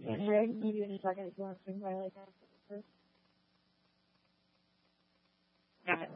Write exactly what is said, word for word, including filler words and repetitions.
Maybe in a second if you want to swing by like that.